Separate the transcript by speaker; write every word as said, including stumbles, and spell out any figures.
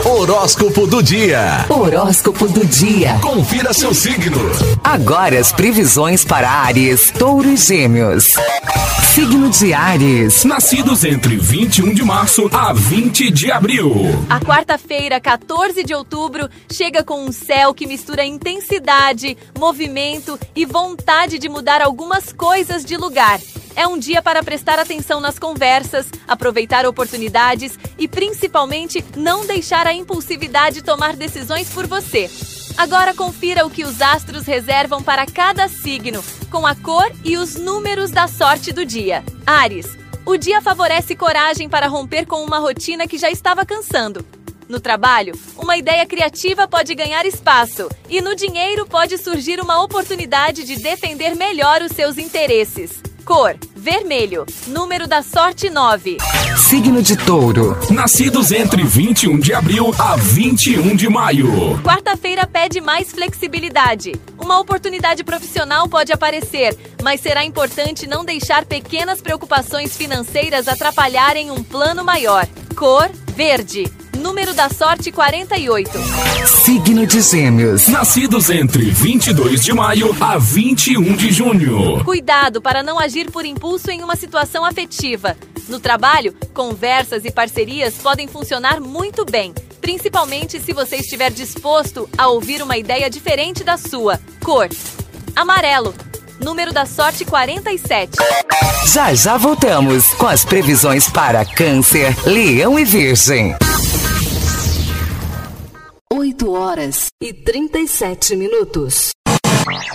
Speaker 1: Horóscopo do dia.
Speaker 2: Horóscopo do dia.
Speaker 1: Confira seu signo.
Speaker 2: Agora as previsões para Áries, Touro e Gêmeos. Signo de Áries.
Speaker 3: Nascidos entre vinte e um de março a vinte de abril.
Speaker 4: A quarta-feira, quatorze de outubro, chega com um céu que mistura intensidade, movimento e vontade de mudar algumas coisas de lugar. É um dia para prestar atenção nas conversas, aproveitar oportunidades e, principalmente, não deixar a impulsividade tomar decisões por você. Agora confira o que os astros reservam para cada signo, com a cor e os números da sorte do dia. Áries, o dia favorece coragem para romper com uma rotina que já estava cansando. No trabalho, uma ideia criativa pode ganhar espaço e no dinheiro pode surgir uma oportunidade de defender melhor os seus interesses. Cor, vermelho. Número da sorte, nove.
Speaker 2: Signo de Touro.
Speaker 3: Nascidos entre vinte e um de abril a vinte e um de maio.
Speaker 4: Quarta-feira pede mais flexibilidade. Uma oportunidade profissional pode aparecer, mas será importante não deixar pequenas preocupações financeiras atrapalharem um plano maior. Cor, verde. Número da sorte, quarenta e oito.
Speaker 2: Signo de Gêmeos.
Speaker 3: Nascidos entre vinte e dois de maio a vinte e um de junho.
Speaker 4: Cuidado para não agir por impulso em uma situação afetiva. No trabalho, conversas e parcerias podem funcionar muito bem, principalmente se você estiver disposto a ouvir uma ideia diferente da sua. Cor, amarelo. Número da sorte, quarenta e sete.
Speaker 2: Já já voltamos com as previsões para Câncer, Leão e Virgem.
Speaker 5: oito horas e trinta e sete minutos.